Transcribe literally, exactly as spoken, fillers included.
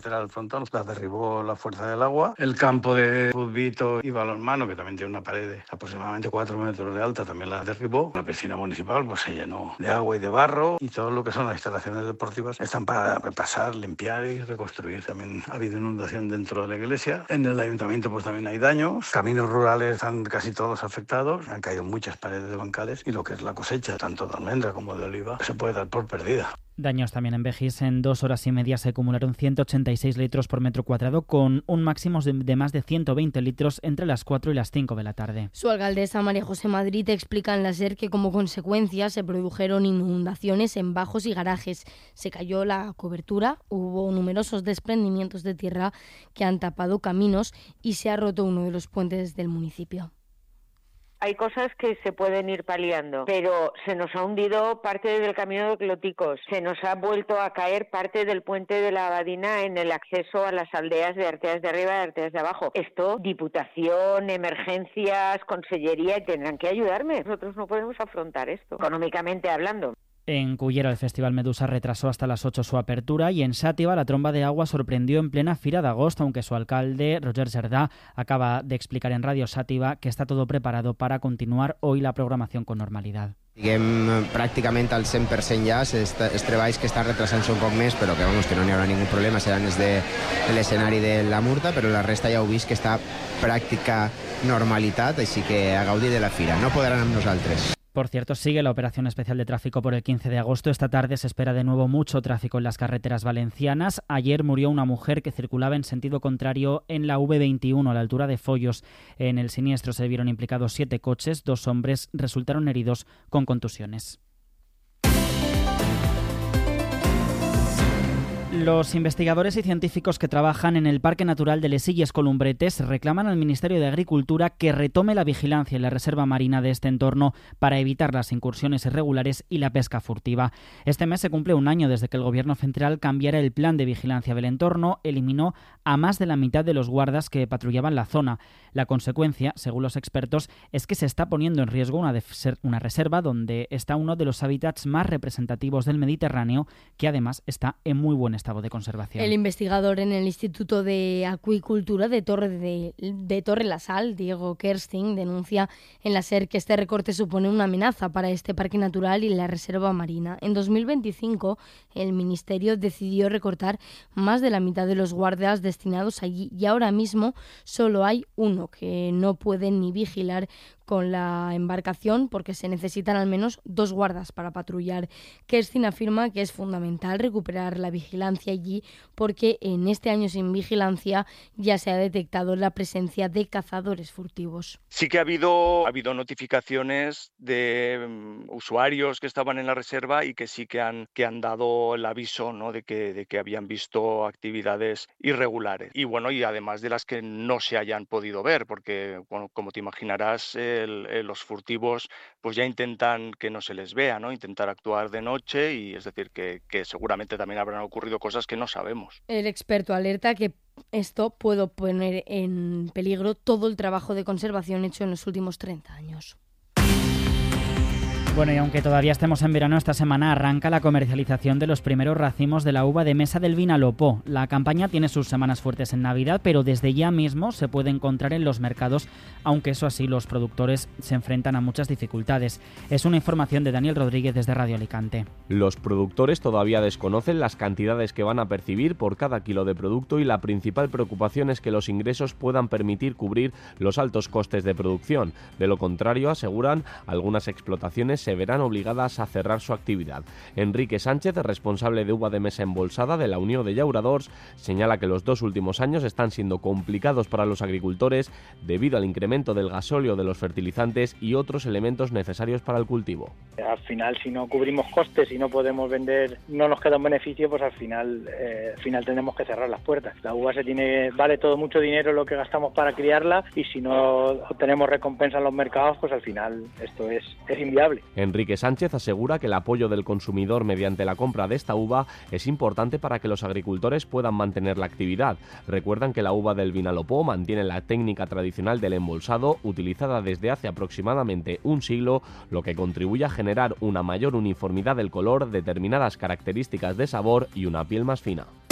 Al frontón la derribó la fuerza del agua. El campo de fútbol y balonmano, que también tiene una pared de aproximadamente cuatro metros de alta, también la derribó. La piscina municipal pues se llenó de agua y de barro, y todo lo que son las instalaciones deportivas están para repasar, limpiar y reconstruir. También ha habido inundación dentro de la iglesia. En el ayuntamiento pues también hay daños. Caminos rurales están casi todos afectados. Han caído muchas paredes de bancales, y lo que es la cosecha, tanto de almendra como de oliva, se puede dar por perdida. Daños también en Begís. En dos horas y media se acumularon ciento ochenta y seis litros por metro cuadrado, con un máximo de más de ciento veinte litros entre las cuatro y las cinco de la tarde. Su alcaldesa, María José Madrid, explica en la SER que como consecuencia se produjeron inundaciones en bajos y garajes. Se cayó la cobertura, hubo numerosos desprendimientos de tierra que han tapado caminos y se ha roto uno de los puentes del municipio. Hay cosas que se pueden ir paliando, pero se nos ha hundido parte del camino de Cloticos, se nos ha vuelto a caer parte del puente de la Abadina en el acceso a las aldeas de Arteas de Arriba y Arteas de Abajo. Esto, Diputación, emergencias, Consellería, tendrán que ayudarme. Nosotros no podemos afrontar esto, económicamente hablando. En Cullera el Festival Medusa retrasó hasta las ocho su apertura, y en Xàtiva la tromba de agua sorprendió en plena Fira d'Agost, aunque su alcalde, Roger Cerdà, acaba de explicar en Radio Xàtiva que está todo preparado para continuar hoy la programación con normalidad. Diguem, pràcticament al cent per cent ja, els treballs que estan retrasant-se un poc més, però que, vamos, que no n'hi haurà ningú problema, seran els de, de l'escenari de la Murta, però la resta ja heu vist que està pràctica normalitat, així que a gaudir de la fira. No podran amb nosaltres. Por cierto, sigue la operación especial de tráfico por el quince de agosto. Esta tarde se espera de nuevo mucho tráfico en las carreteras valencianas. Ayer murió una mujer que circulaba en sentido contrario en la V veintiuno a la altura de Follos. En el siniestro se vieron implicados siete coches. Dos hombres resultaron heridos con contusiones. Los investigadores y científicos que trabajan en el Parque Natural de Les Illes Columbretes reclaman al Ministerio de Agricultura que retome la vigilancia en la reserva marina de este entorno para evitar las incursiones irregulares y la pesca furtiva. Este mes se cumple un año desde que el Gobierno central cambiara el plan de vigilancia del entorno, eliminó a más de la mitad de los guardas que patrullaban la zona. La consecuencia, según los expertos, es que se está poniendo en riesgo una, una reserva donde está uno de los hábitats más representativos del Mediterráneo, que además está en muy buen estado de conservación. El investigador en el Instituto de Acuicultura de Torre, de, de Torre la Sal, Diego Kersting, denuncia en la SER que este recorte supone una amenaza para este parque natural y la reserva marina. En dos mil veinticinco, el Ministerio decidió recortar más de la mitad de los guardias destinados allí, y ahora mismo solo hay uno que no puede ni vigilar con la embarcación porque se necesitan al menos dos guardas para patrullar. Kerstin afirma que es fundamental recuperar la vigilancia allí porque en este año sin vigilancia ya se ha detectado la presencia de cazadores furtivos. Sí que ha habido, ha habido notificaciones de um, usuarios que estaban en la reserva y que sí que han, que han dado el aviso, ¿no?, de que, de que habían visto actividades irregulares. Y bueno, y además de las que no se hayan podido ver, porque bueno, como te imaginarás, eh, El, el, los furtivos pues ya intentan que no se les vea, ¿no? Intentar actuar de noche, y es decir que, que seguramente también habrán ocurrido cosas que no sabemos. El experto alerta que esto puede poner en peligro todo el trabajo de conservación hecho en los últimos treinta años. Bueno, y aunque todavía estemos en verano, esta semana arranca la comercialización de los primeros racimos de la uva de mesa del Vinalopó. La campaña tiene sus semanas fuertes en Navidad, pero desde ya mismo se puede encontrar en los mercados, aunque eso así los productores se enfrentan a muchas dificultades. Es una información de Daniel Rodríguez desde Radio Alicante. Los productores todavía desconocen las cantidades que van a percibir por cada kilo de producto, y la principal preocupación es que los ingresos puedan permitir cubrir los altos costes de producción. De lo contrario, aseguran, algunas explotaciones se verán obligadas a cerrar su actividad. Enrique Sánchez, responsable de uva de mesa embolsada de la Unión de Llauradors, señala que los dos últimos años están siendo complicados para los agricultores debido al incremento del gasóleo, de los fertilizantes y otros elementos necesarios para el cultivo. Al final, si no cubrimos costes y no podemos vender, no nos queda un beneficio, pues al final, eh, al final tenemos que cerrar las puertas. La uva se tiene, vale todo mucho dinero lo que gastamos para criarla, y si no obtenemos recompensa en los mercados, pues al final esto es, es inviable. Enrique Sánchez asegura que el apoyo del consumidor mediante la compra de esta uva es importante para que los agricultores puedan mantener la actividad. Recuerdan que la uva del Vinalopó mantiene la técnica tradicional del embolsado, utilizada desde hace aproximadamente un siglo, lo que contribuye a generar una mayor uniformidad del color, determinadas características de sabor y una piel más fina.